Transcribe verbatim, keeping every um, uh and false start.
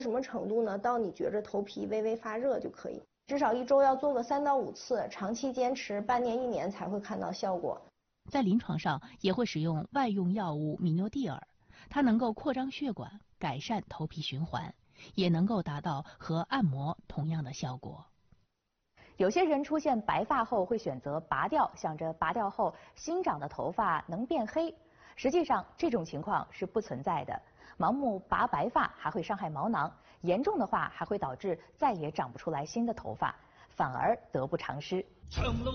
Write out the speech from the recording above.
什么程度呢？到你觉着头皮微微发热就可以，至少一周要做个三到五次，长期坚持半年一年才会看到效果。 在临床上也会使用外用药物米诺地尔，它能够扩张血管，改善头皮循环，也能够达到和按摩同样的效果。 有些人出现白发后会选择拔掉，想着拔掉后新长的头发能变黑。实际上，这种情况是不存在的。盲目拔白发还会伤害毛囊，严重的话还会导致再也长不出来新的头发，反而得不偿失。